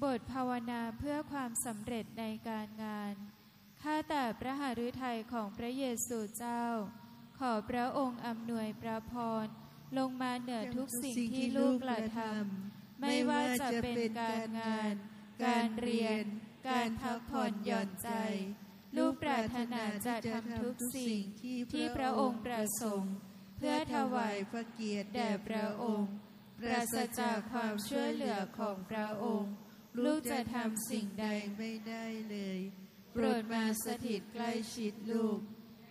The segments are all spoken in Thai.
บทภาวนาเพื่อความสำเร็จในการงานข้าแต่พระหฤทัยของพระเยซูเจ้าขอพระองค์อำนวยพระพรลงมาเหนือทุกสิ่งที่ลูกกระทำไม่ว่าจะเป็นการงานการเรียนการพักผ่อนหย่อนใจลูกปรารถนาจะทำทุกสิ่งที่พระองค์ประสงค์เพื่อถวายพระเกียรติแด่พระองค์ปราศจากความช่วยเหลือของพระองค์ลูกจะทำสิ่งใดไม่ได้เลยโปรดมาสถิตใกล้ชิดลูก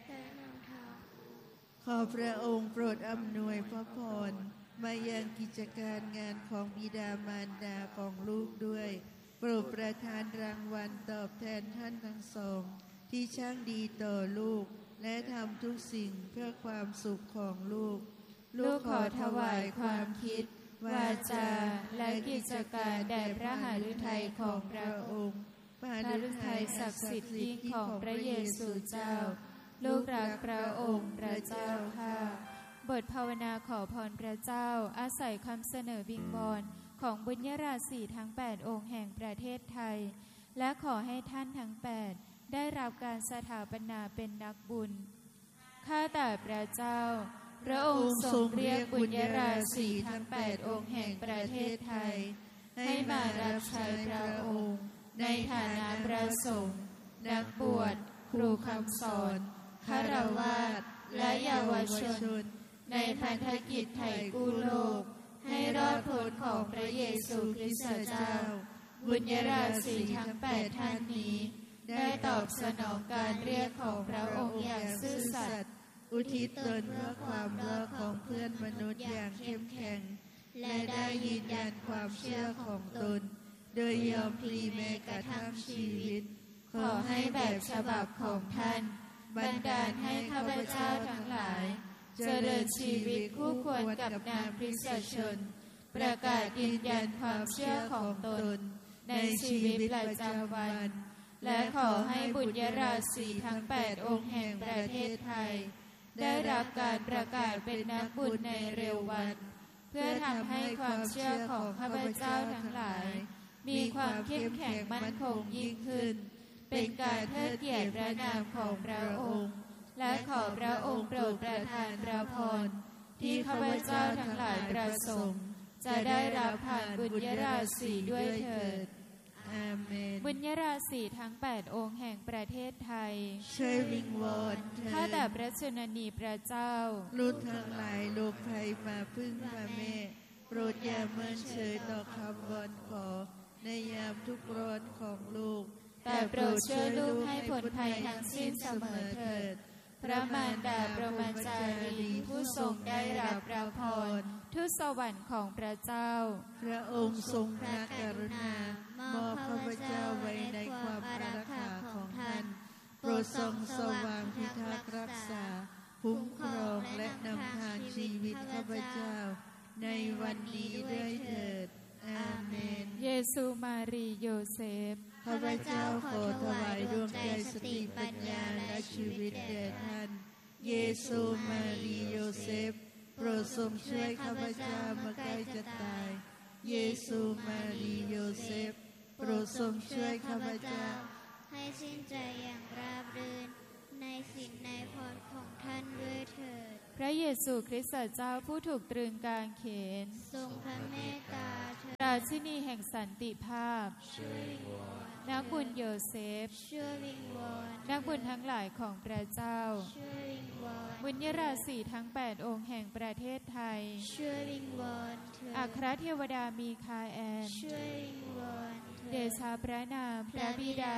ขอพระองค์โปรดอำนวยพระพรมายังกิจการงานของบิดามารดาของลูกด้วยโปรดประทานรางวัลตอบแทนท่านทั้งสองที่ช่างดีต่อลูกและทำทุกสิ่งเพื่อความสุขของลูกลูกขอถวายความคิดวาจาและกิจการแด่พระหฤทัยของพระองค์พระหฤทัยศักดิ์สิทธิ์ยิ่งของพระเยซูเจ้าลูกรักพระองค์พระเจ้าค่ะบทภาวนาขอพรพระเจ้าอาศัยคำเสนอวิงวอนของบุญญราศีทั้ง8องค์แห่งประเทศไทยและขอให้ท่านทั้ง8ได้รับการสถาปนาเป็นนักบุญข้าแต่พระเจ้าพระองค์ทรงเรียกบุญญราศีทั้ง8องค์แห่งประเทศไทยให้มารับใช้พระองค์ในฐานะพระสงฆ์นักบวชครูคำสอนฆราวาสและเยาวชนในพันธกิจไถ่กู้โลกให้รอดพ้นของพระเยซูคริสต์เจ้าบุญญราศีทั้ง8ท่านนี้ได้ตอบสนองการเรียกของพระองค์อย่างซื่อสัตย์อุทิศตนเพื่อความรอดของเพื่อนมนุษย์อย่างเข้มแข็งและได้ยืนยันความเชื่อของตนโดยยอมพลีแม้กระทั่งชีวิตขอให้แบบฉบับของท่านบันดาลให้ข้าพเจ้าทั้งหลายเจริญชีวิตคู่ควรกับนามคริสตชนประกาศยืนยันความเชื่อของตนในชีวิตประจำวันและขอให้บุญญราศีทั้ง8องค์แห่งประเทศไทยได้รับการประกาศเป็นนักบุญในเร็ววันเพื่อทำให้ความเชื่อของข้าพเจ้าทั้งหลายมีความเข้มแข็งมั่นคงยิ่งขึ้นเป็นการเทิดเกียรติพระนามของพระองค์และขอพระองค์โปรดประทานพระพรที่ข้าพเจ้าทั้งหลายประสงค์จะได้รับผ่านบุญญราศีด้วยเถิดอาเมนบุญญราศีทั้ง8องค์แห่งประเทศไทยช่วยวิงวอนข้าแต่พระชนนีพระเจ้าลูกทั้งหลายโลกภัยมาพึ่งพระแม่โปรดอย่าเมินเฉยต่อคำวอนขอในยามทุกข์ร้อนของลูกแต่โปรดช่วยลูกให้พ้นภัยทั้งสิ้นเสมอเถิดพระมารดาพระมจารีผู้ทรงได้รับพระพรทูตสวรรค์ของพระเจ้าพระองค์ทรงพระกรุณามอบข้าพเจ้าไว้ในความอารักขาของท่านโปรดทรงสว่างพิทักษ์รักษาคุ้มครองและนำทางชีวิตข้าพเจ้าในวันนี้ด้วยเถิดอาเมนเยซูมารีโยเซฟข้าพเจ้าขอถวายดวงใจสติปัญญาและชีวิตแด่ท่านเยซูมารีโยเซฟโปรดทรงช่วยข้าพเจ้าเมื่อใกล้จะตายเยซูมารีโยเซฟโปรดทรงช่วยข้าพเจ้าให้สิ้นใจอย่างราบรื่นในศีลในพรของท่านด้วยเถิดพระเยซูคริสต์เจ้าผู้ถูกตรึงกางเขนทรงพระเมตตาราชินีแห่งสันติภาพช่วยวิงวอนนักบุญโยเซฟช่วยวิงวอนนักบุญทั้งหลายของพระเจ้าช่วยวิงวอนบุญญราศีทั้ง8องค์แห่งประเทศไทยช่วยวิงวอนอัครเทวดามีคาแอนช่วยวิงวอนเดชะพระนามพระบิดา